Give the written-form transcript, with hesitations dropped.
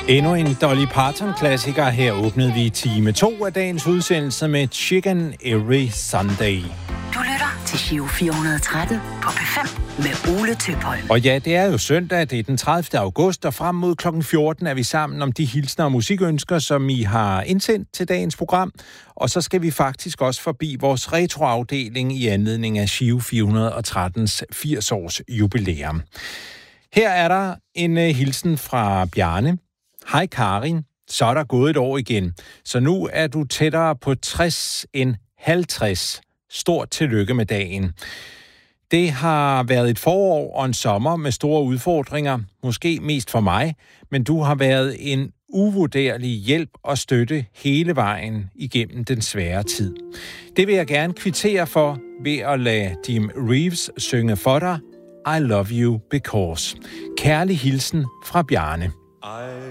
Endnu en Dolly Parton-klassiker. Her åbnede vi time 2 af dagens udsendelse med Chicken Every Sunday. Du lytter til Giro 413 på P5 med Ole Tøpholm. Og ja, det er jo søndag, det er den 30. august, og frem mod klokken 14 er vi sammen om de hilsner og musikønsker, som I har indsendt til dagens program. Og så skal vi faktisk også forbi vores retroafdeling i anledning af Giro 413's 80-års jubilæum. Her er der en hilsen fra Bjarne. Hej Karin, så er der gået et år igen, så nu er du tættere på 60 end 50. Stort tillykke med dagen. Det har været et forår og en sommer med store udfordringer, måske mest for mig, men du har været en uvurderlig hjælp og støtte hele vejen igennem den svære tid. Det vil jeg gerne kvittere for ved at lade Jim Reeves synge for dig, I love you because. Kærlig hilsen fra Bjarne.